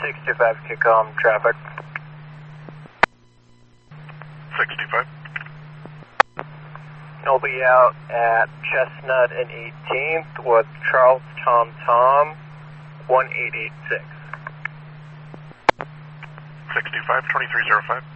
625 kick-on traffic. 625. I'll be out at Chestnut and 18th with Charles Tom Tom 1886. 625, 2305.